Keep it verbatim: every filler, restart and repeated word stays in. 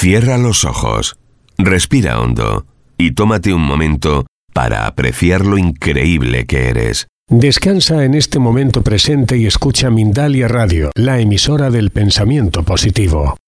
Cierra los ojos, respira hondo y tómate un momento para apreciar lo increíble que eres. Descansa en este momento presente y escucha Mindalia Radio, la emisora del pensamiento positivo.